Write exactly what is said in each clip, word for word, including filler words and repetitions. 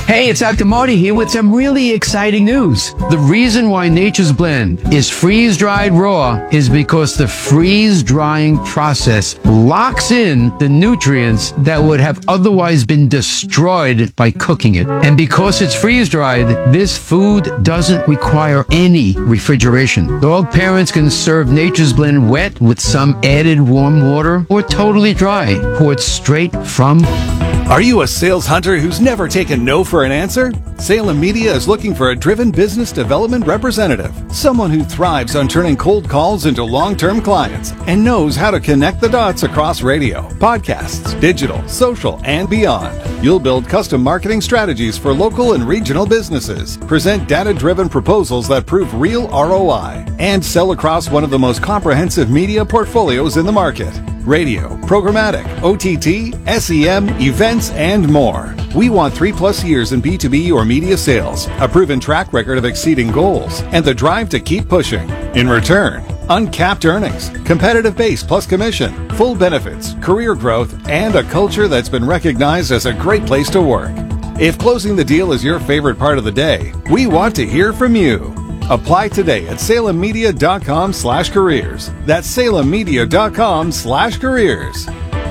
Hey, it's Doctor Marty here with some really exciting news. The reason why Nature's Blend is freeze-dried raw is because the freeze-drying process locks in the nutrients that would have otherwise been destroyed by cooking it. And because it's freeze-dried, this food doesn't require any refrigeration. Dog parents can serve Nature's Blend wet with some added warm water or totally dry, poured straight from... Are you a sales hunter who's never taken no for an answer? Salem Media is looking for a driven business development representative, someone who thrives on turning cold calls into long-term clients and knows how to connect the dots across radio, podcasts, digital, social, and beyond. You'll build custom marketing strategies for local and regional businesses, present data-driven proposals that prove real R O I, and sell across one of the most comprehensive media portfolios in the market. Radio, programmatic, O T T, S E M, events, and more. We want three plus years in B two B or media sales, a proven track record of exceeding goals, and the drive to keep pushing. In return, uncapped earnings, competitive base plus commission, full benefits, career growth, and a culture that's been recognized as a great place to work. If closing the deal is your favorite part of the day, we want to hear from you. Apply today at salemmedia.com slash careers. That's salemmedia.com slash careers.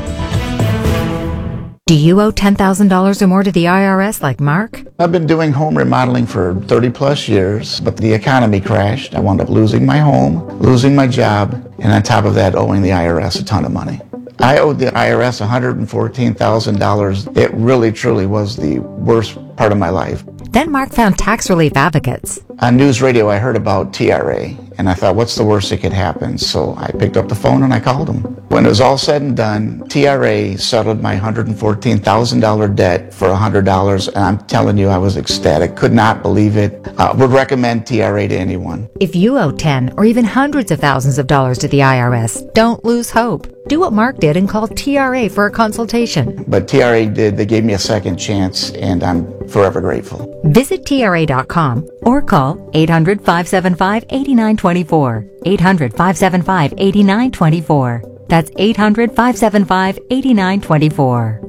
Do you owe ten thousand dollars or more to the I R S like Mark? I've been doing home remodeling for thirty plus years, but the economy crashed. I wound up losing my home, losing my job, and on top of that, owing the I R S a ton of money. I owed the I R S one hundred fourteen thousand dollars. It really, truly was the worst part of my life. Then Mark found Tax Relief Advocates. On news radio, I heard about T R A, and I thought, what's the worst that could happen? So I picked up the phone and I called them. When it was all said and done, T R A settled my one hundred fourteen thousand dollars debt for one hundred dollars, and I'm telling you, I was ecstatic. Could not believe it. Uh, would recommend T R A to anyone. If you owe ten or even hundreds of thousands of dollars to the I R S, don't lose hope. Do what Mark did and call T R A for a consultation. But T R A did. They gave me a second chance, and I'm forever grateful. Visit T R A dot com or call eight hundred, five seven five, eight nine two four. eight hundred, five seven five, eight nine two four. That's eight hundred, five seven five, eight nine two four.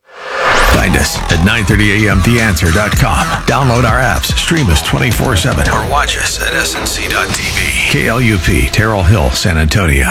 Find us at nine thirty a m the answer dot com. Download our apps, stream us twenty-four seven, or watch us at S N C dot T V. K L U P, Terrell Hill, San Antonio.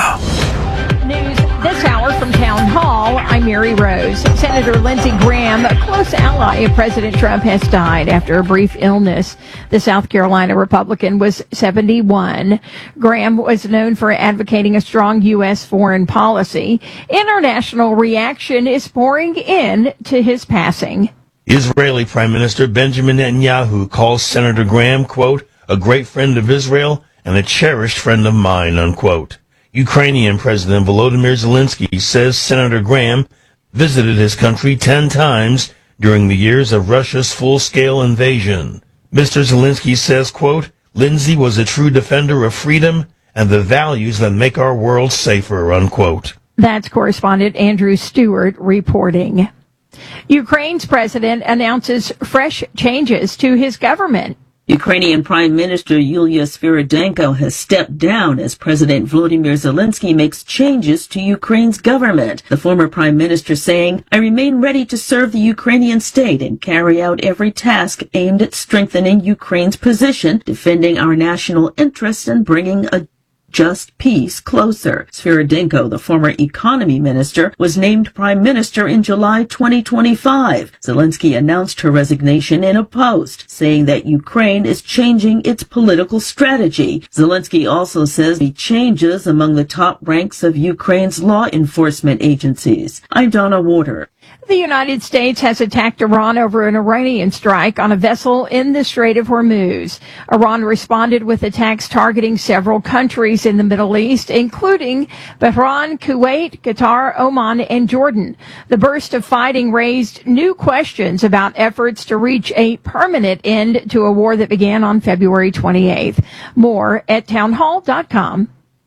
News this hour from Town Hall. I'm Mary Rose. Senator Lindsey Graham, a close ally of President Trump, has died after a brief illness. The South Carolina Republican was seventy-one. Graham was known for advocating a strong U S foreign policy. International reaction is pouring in to his passing. Israeli Prime Minister Benjamin Netanyahu calls Senator Graham, quote, a great friend of Israel and a cherished friend of mine, unquote. Ukrainian President Volodymyr Zelensky says Senator Graham visited his country ten times during the years of Russia's full-scale invasion. Mister Zelensky says, quote, Lindsey was a true defender of freedom and the values that make our world safer, unquote. That's correspondent Andrew Stewart reporting. Ukraine's president announces fresh changes to his government. Ukrainian Prime Minister Yulia Sviridenko has stepped down as President Volodymyr Zelensky makes changes to Ukraine's government. The former prime minister saying, I remain ready to serve the Ukrainian state and carry out every task aimed at strengthening Ukraine's position, defending our national interests, and bringing a just peace closer. Sviridenko, the former economy minister, was named prime minister in July twenty twenty-five. Zelensky announced her resignation in a post, saying that Ukraine is changing its political strategy. Zelensky also says the changes among the top ranks of Ukraine's law enforcement agencies. I'm Donna Warder. The United States has attacked Iran over an Iranian strike on a vessel in the Strait of Hormuz. Iran responded with attacks targeting several countries in the Middle East, including Bahrain, Kuwait, Qatar, Oman, and Jordan. The burst of fighting raised new questions about efforts to reach a permanent end to a war that began on February twenty-eighth. More at townhall dot com.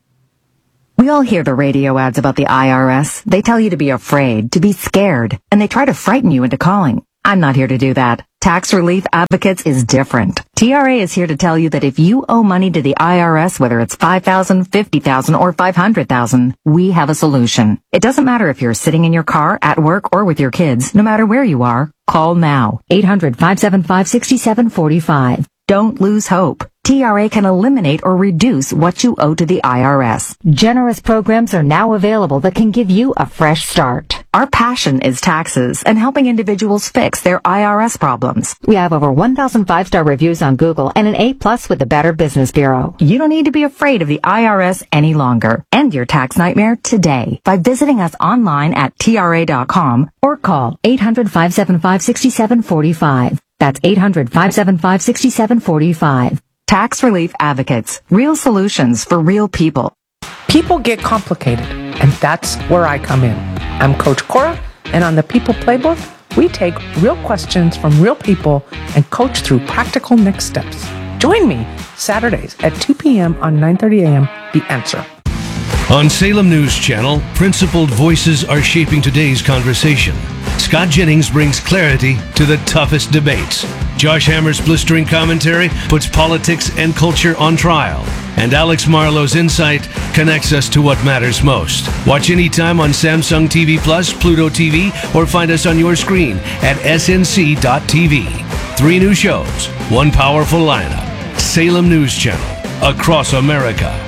We all hear the radio ads about the I R S. They tell you to be afraid, to be scared, and they try to frighten you into calling. I'm not here to do that. Tax Relief Advocates is different. T R A is here to tell you that if you owe money to the I R S, whether it's five thousand dollars, fifty thousand dollars, or five hundred thousand dollars, we have a solution. It doesn't matter if you're sitting in your car, at work, or with your kids. No matter where you are, Call now. eight hundred, five seven five, six seven four five. Don't lose hope. T R A can eliminate or reduce what you owe to the I R S. Generous programs are now available that can give you a fresh start. Our passion is taxes and helping individuals fix their I R S problems. We have over one thousand five-star reviews on Google and an A plus with the Better Business Bureau. You don't need to be afraid of the I R S any longer. End your tax nightmare today by visiting us online at T R A dot com or call eight hundred, five seven five, six seven four five. That's eight hundred, five seven five, six seven four five. Tax Relief Advocates. Real solutions for real people. People get complicated, and that's where I come in. I'm Coach Cora, and on the People Playbook, we take real questions from real people and coach through practical next steps. Join me Saturdays at two p.m. on nine thirty a.m. The Answer. On Salem News Channel, principled voices are shaping today's conversation. Scott Jennings brings clarity to the toughest debates. Josh Hammer's blistering commentary puts politics and culture on trial. And Alex Marlowe's insight connects us to what matters most. Watch anytime on Samsung T V Plus, Pluto T V, or find us on your screen at S N C dot T V. Three new shows, one powerful lineup. Salem News Channel, across America.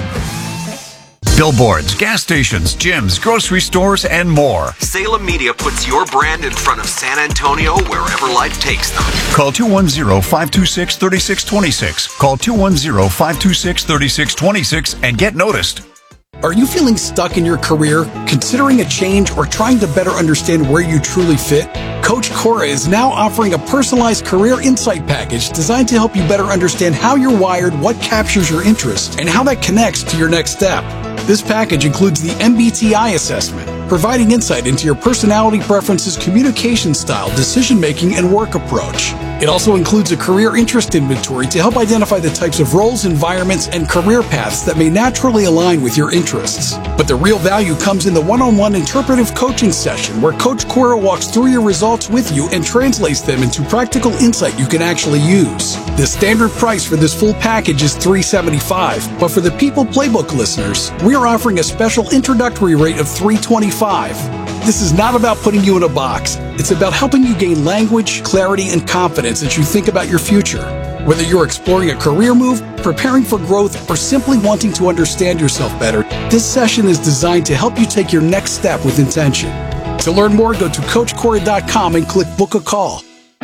Billboards, gas stations, gyms, grocery stores, and more. Salem Media puts your brand in front of San Antonio wherever life takes them. Call two one zero, five two six, three six two six. Call two one zero, five two six, three six two six and get noticed. Are you feeling stuck in your career, considering a change, or trying to better understand where you truly fit? Coach Cora is now offering a personalized career insight package designed to help you better understand how you're wired, what captures your interest, and how that connects to your next step. This package includes the M B T I assessment, providing insight into your personality preferences, communication style, decision-making, and work approach. It also includes a career interest inventory to help identify the types of roles, environments, and career paths that may naturally align with your interests. But the real value comes in the one-on-one interpretive coaching session, where Coach Cora walks through your results with you and translates them into practical insight you can actually use. The standard price for this full package is three hundred seventy-five dollars, but for the People Playbook listeners, we are offering a special introductory rate of three hundred twenty-five dollars. This is not about putting you in a box. It's about helping you gain language, clarity, and confidence as you think about your future. Whether you're exploring a career move, preparing for growth, or simply wanting to understand yourself better, this session is designed to help you take your next step with intention. To learn more, go to coach cora dot com and click Book a Call.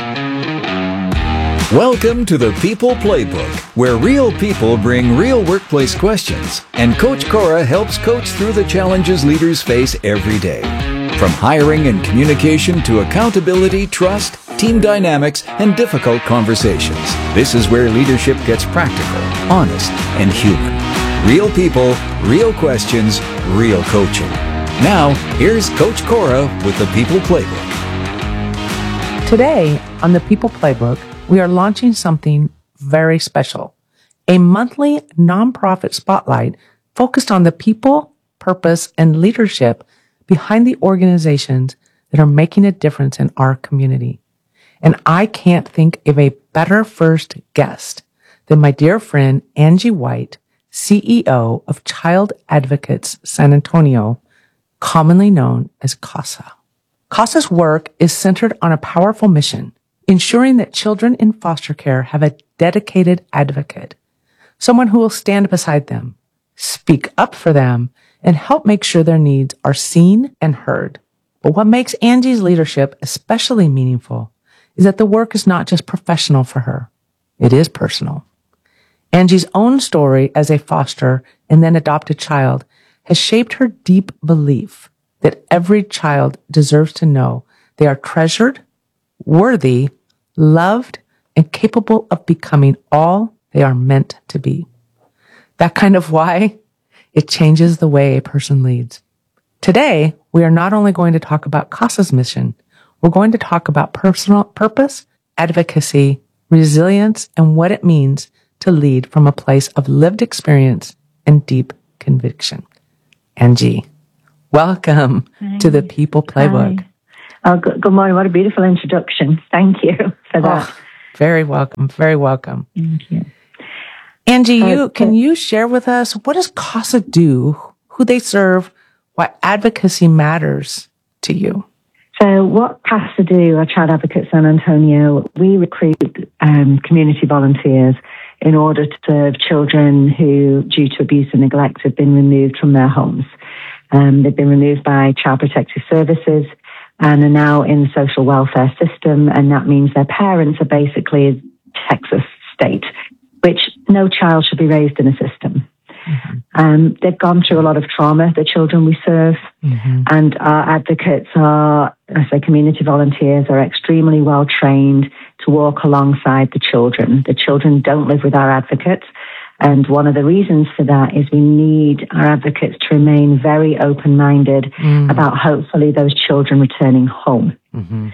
Welcome to the People Playbook, where real people bring real workplace questions, and Coach Cora helps coach through the challenges leaders face every day. From hiring and communication to accountability, trust, team dynamics, and difficult conversations. This is where leadership gets practical, honest, and human. Real people, real questions, real coaching. Now, here's Coach Cora with the People Playbook. Today, on the People Playbook, we are launching something very special. A monthly nonprofit spotlight focused on the people, purpose, and leadership behind the organizations that are making a difference in our community. And I can't think of a better first guest than my dear friend Angie White, C E O of Child Advocates San Antonio, commonly known as CASA. CASA's work is centered on a powerful mission, ensuring that children in foster care have a dedicated advocate, someone who will stand beside them, speak up for them, and help make sure their needs are seen and heard. But what makes Angie's leadership especially meaningful is that the work is not just professional for her. It is personal. Angie's own story as a foster and then adopted child has shaped her deep belief that every child deserves to know they are treasured, worthy, loved, and capable of becoming all they are meant to be. That kind of why, it changes the way a person leads. Today, we are not only going to talk about CASA's mission, we're going to talk about personal purpose, advocacy, resilience, and what it means to lead from a place of lived experience and deep conviction. Angie, welcome Hi. to the People Playbook. Hi. Oh, good, good morning. What a beautiful introduction. Thank you for that. Oh, very welcome. Very welcome. Thank you. Angie, uh, you can you share with us, what does CASA do, who they serve, why advocacy matters to you? So what CASA do, our Child Advocate San Antonio, we recruit um, community volunteers in order to serve children who, due to abuse and neglect, have been removed from their homes. Um, they've been removed by Child Protective Services and are now in the social welfare system, and that means their parents are basically a Texas state, which no child should be raised in a system. Mm-hmm. Um, they've gone through a lot of trauma, the children we serve, mm-hmm. and our advocates are, I say community volunteers, are extremely well trained to walk alongside the children. The children don't live with our advocates, and one of the reasons for that is we need our advocates to remain very open-minded mm. about hopefully those children returning home. Mm-hmm.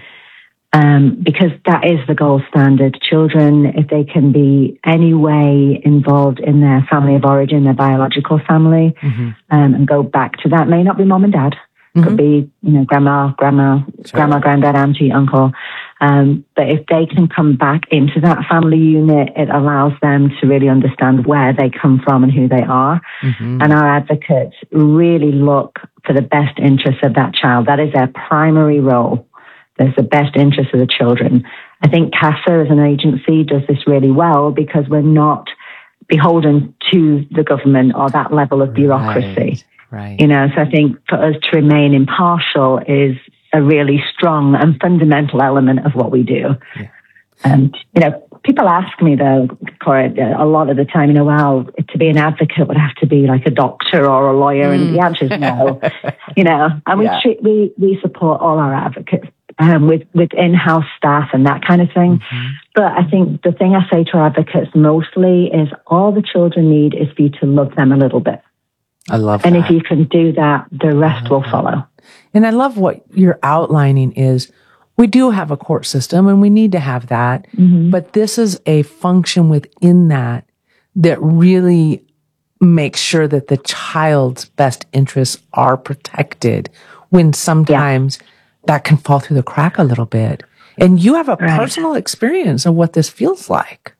Um, because that is the gold standard. Children, if they can be any way involved in their family of origin, their biological family, mm-hmm. um, and go back to that, may not be mom and dad, mm-hmm. could be, you know, grandma, grandma, sure. grandma, granddad, auntie, uncle. Um, but if they can come back into that family unit, it allows them to really understand where they come from and who they are. Mm-hmm. And our advocates really look for the best interests of that child. That is their primary role. There's the best interest of the children. I think CASA as an agency does this really well because we're not beholden to the government or that level of bureaucracy. Right, right. You know, so I think for us to remain impartial is a really strong and fundamental element of what we do. Yeah. And, you know, people ask me though, Cora, a lot of the time, you know, well, to be an advocate would have to be like a doctor or a lawyer. Mm. And the answer is no, you know, and yeah. we, we, we support all our advocates. Um, with, with in-house staff and that kind of thing. Mm-hmm. But I think the thing I say to our advocates mostly is all the children need is for you to love them a little bit. I love and that. And if you can do that, the rest will follow. And I love what you're outlining is we do have a court system and we need to have that. Mm-hmm. But this is a function within that that really makes sure that the child's best interests are protected when sometimes yeah. that can fall through the crack a little bit. And you have a right. personal experience of what this feels like.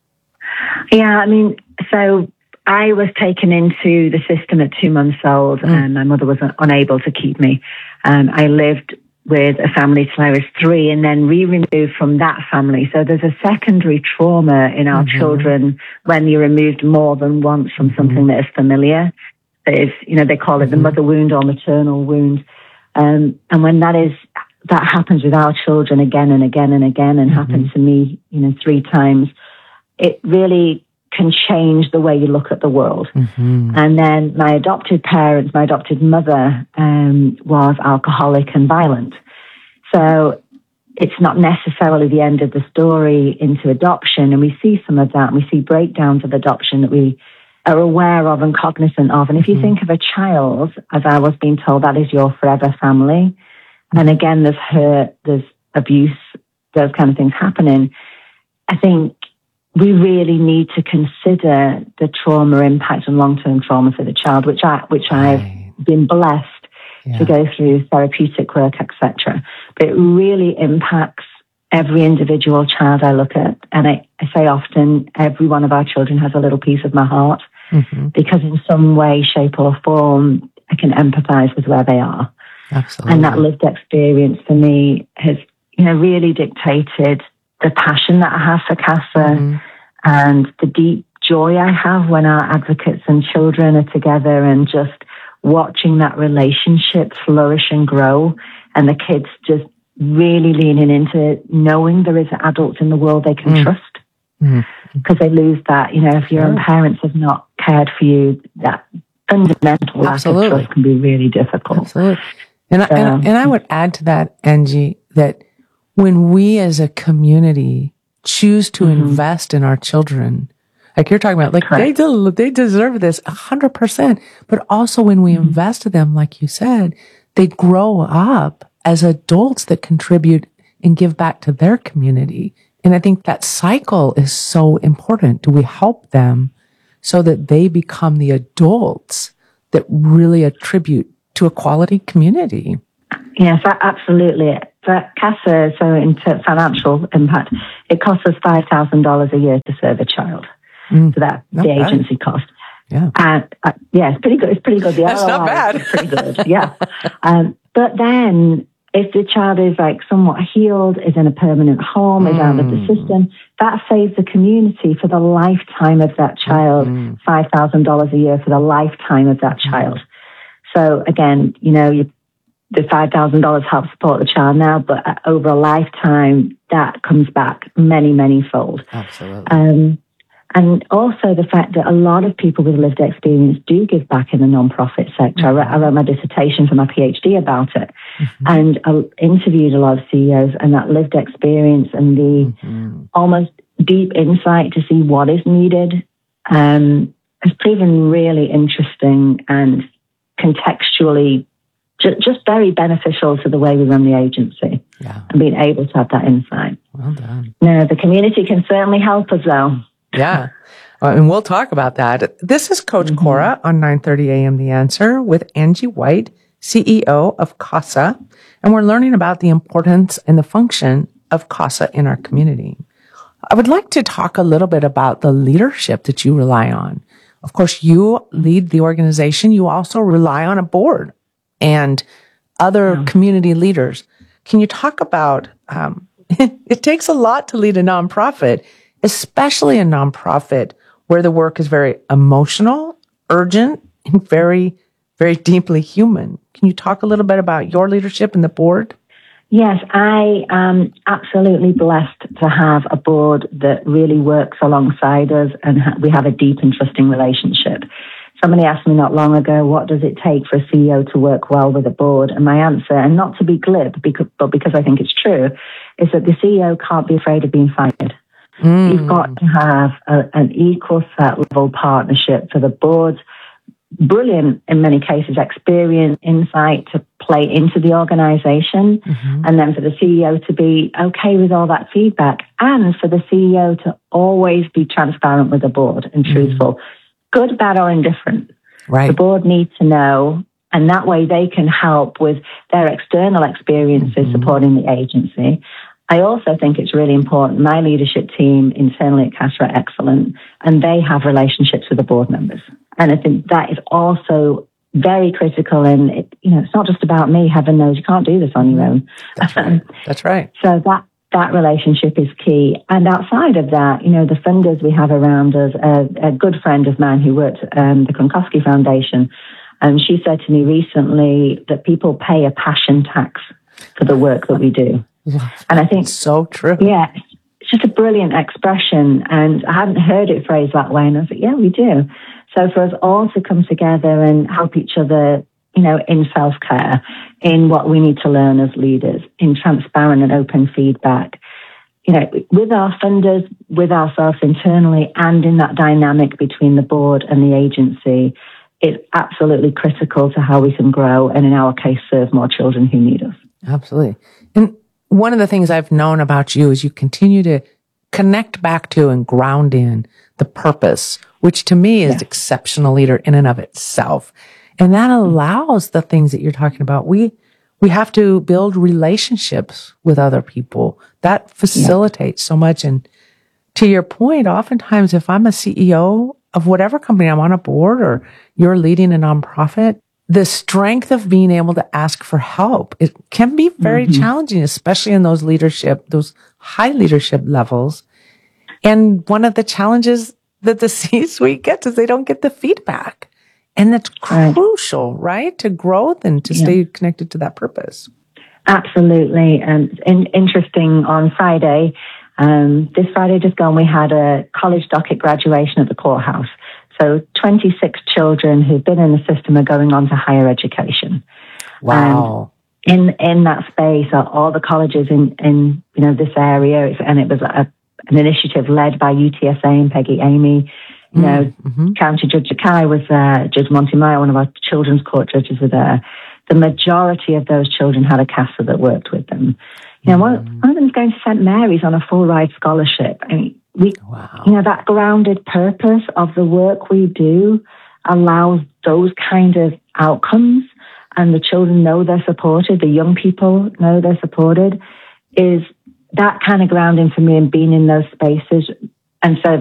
Yeah, I mean, so I was taken into the system at two months old mm. and my mother was unable to keep me. Um, I lived with a family till I was three and then re-removed from that family. So there's a secondary trauma in our mm-hmm. children when you're removed more than once from mm-hmm. something that is familiar. That is, you know, they call it mm-hmm. the mother wound or maternal wound. Um, and when that is, that happens with our children again and again and again and mm-hmm. happened to me, you know, three times, it really can change the way you look at the world. Mm-hmm. And then my adopted parents, my adopted mother, um, was alcoholic and violent. So it's not necessarily the end of the story into adoption. And we see some of that. And we see breakdowns of adoption that we are aware of and cognizant of. And if you mm-hmm. think of a child, as I was being told, that is your forever family. And again, there's hurt, there's abuse, those kind of things happening. I think we really need to consider the trauma impact and long-term trauma for the child, which I, which right. I've been blessed yeah. to go through therapeutic work, et cetera. But it really impacts every individual child I look at. And I, I say often, every one of our children has a little piece of my heart mm-hmm. because in some way, shape or form, I can empathize with where they are. Absolutely. And that lived experience for me has, you know, really dictated the passion that I have for CASA mm-hmm. and the deep joy I have when our advocates and children are together and just watching that relationship flourish and grow and the kids just really leaning into it, knowing there is adults in the world they can mm. trust because mm. they lose that. You know, if your own parents have not cared for you, that fundamental Absolutely. lack of trust can be really difficult. Absolutely. And, so, I, and, and I would add to that, Angie, that when we as a community choose to mm-hmm. invest in our children, like you're talking about, like they, de- they deserve this a hundred percent. But also when we mm-hmm. invest in them, like you said, they grow up as adults that contribute and give back to their community. And I think that cycle is so important. Do we help them so that they become the adults that really attribute to a quality community? Yes, absolutely. For CASA, so in financial impact, it costs us five thousand dollars a year to serve a child. Mm, so that's the bad. agency cost. Yeah. And uh, yeah, it's pretty good. It's pretty good. The that's R O I not bad. Is pretty good. Yeah. um, but then if the child is like somewhat healed, is in a permanent home, mm. is out of the system, that saves the community for the lifetime of that child, mm. five thousand dollars a year for the lifetime of that mm. child. So again, you know, you, the five thousand dollars helps support the child now, but over a lifetime, that comes back many, many fold. Absolutely. Um, And also the fact that a lot of people with lived experience do give back in the nonprofit sector. Mm-hmm. I, wrote, I wrote my dissertation for my PhD about it, mm-hmm. and I interviewed a lot of C E Os, and that lived experience and the mm-hmm. almost deep insight to see what is needed um, has proven really interesting and contextually ju- just very beneficial to the way we run the agency, yeah. and being able to have that insight. Well done. Now, the community can certainly help us, though. Yeah. Uh, and we'll talk about that. This is Coach mm-hmm. Cora on nine thirty a.m. The Answer with Angie White, C E O of CASA. And we're learning about the importance and the function of CASA in our community. I would like to talk a little bit about the leadership that you rely on. Of course, you lead the organization. You also rely on a board and other yeah. community leaders. Can you talk about, um, it takes a lot to lead a nonprofit, especially a nonprofit where the work is very emotional, urgent, and very, very deeply human. Can you talk a little bit about your leadership in the board? Yes, I am absolutely blessed to have a board that really works alongside us, and ha- we have a deep and trusting relationship. Somebody asked me not long ago, what does it take for a C E O to work well with a board? And my answer, and not to be glib, because, but because I think it's true, is that the C E O can't be afraid of being fired. Mm. You've got to have a, an equal set level partnership for the board's brilliant, in many cases, experience, insight to play into the organization, mm-hmm. and then for the C E O to be okay with all that feedback, and for the C E O to always be transparent with the board and truthful, mm-hmm. good, bad, or indifferent. Right. The board needs to know, and that way they can help with their external experiences mm-hmm. supporting the agency. I also think it's really important. My leadership team internally at CASA are excellent, and they have relationships with the board members. And I think that is also very critical. And it, you know, it's not just about me. Heaven knows you can't do this on your own. That's right. That's right. So that that relationship is key. And outside of that, you know, the funders we have around us. A, a good friend of mine who worked at um, the Kronkowski Foundation, and she said to me recently that people pay a passion tax for the work that we do. And I think it's so true. Yeah, it's just a brilliant expression, and I hadn't heard it phrased that way. And I was like, yeah, we do. So for us all to come together and help each other, you know, in self-care, in what we need to learn as leaders, in transparent and open feedback, you know, with our funders, with ourselves internally, and in that dynamic between the board and the agency, is absolutely critical to how we can grow and, in our case, serve more children who need us. Absolutely. And one of the things I've known about you is you continue to connect back to and ground in the purpose, which to me is yeah. exceptional leader in and of itself. And that allows the things that you're talking about. We, we have to build relationships with other people. That facilitates yeah. so much. And to your point, oftentimes if I'm a C E O of whatever company, I'm on a board or you're leading a nonprofit, the strength of being able to ask for help, it can be very mm-hmm. challenging, especially in those leadership, those high leadership levels. And one of the challenges that the C-suite gets is they don't get the feedback. And that's right. crucial, right? To growth and to yeah. stay connected to that purpose. Absolutely. And in, interesting, on Friday, um, this Friday just gone, we had a college docket graduation at the courthouse. So twenty-six children who've been in the system are going on to higher education. Wow. And in, in that space are all the colleges in, in you know, this area. And it was a, an initiative led by U T S A and Peggy Amy. You know, mm-hmm. County Judge Akai was there, Judge Montemeyer, one of our children's court judges, were there. The majority of those children had a CASA that worked with them. You know, mm. one, one of them is going to Saint Mary's on a full ride scholarship. I mean, we, wow. you know, that grounded purpose of the work we do allows those kind of outcomes, and the children know they're supported, the young people know they're supported, is that kind of grounding for me, and being in those spaces. And so